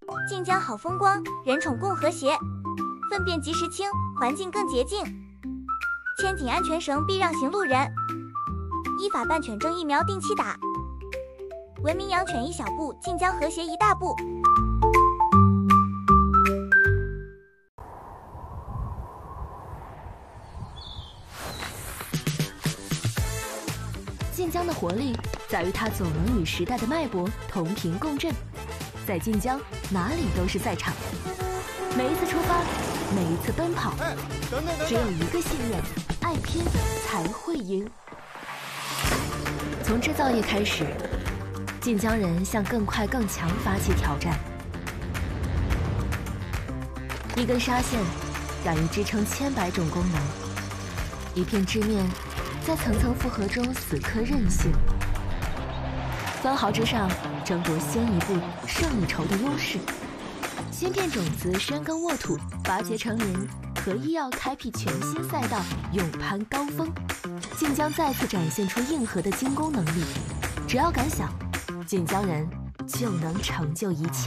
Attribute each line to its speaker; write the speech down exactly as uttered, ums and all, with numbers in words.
Speaker 1: 晋江好风光，人宠共和谐，粪便及时清，环境更洁净。牵紧安全绳，避让行路人。依法办犬证疫苗定期打。文明养犬一小步，晋江和谐一大步。
Speaker 2: 晋江的活力在于它总能与时代的脉搏同频共振，在晋江哪里都是赛场。每一次出发，每一次奔跑，
Speaker 3: 哎，等等等等，
Speaker 2: 只有一个信念：爱拼才会赢。从制造业开始，晋江人向更快更强发起挑战。一根纱线敢于支撑千百种功能，一片织面在层层复合中死磕韧性，分毫之上争夺先一步胜一筹的优势。芯片种子深耕沃土，拔节成林，和医药开辟全新赛道，勇攀高峰。晋江再次展现出硬核的精工能力，只要敢想，晋江人就能成就一切。